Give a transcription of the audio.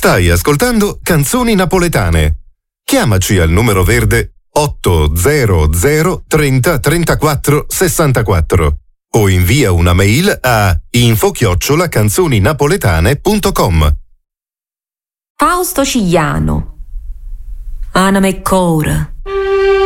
Stai ascoltando Canzoni Napoletane. Chiamaci al numero verde 800 30 34 64 o invia una mail a info@canzoninapoletane.com. Fausto Cigliano, Anima e Core.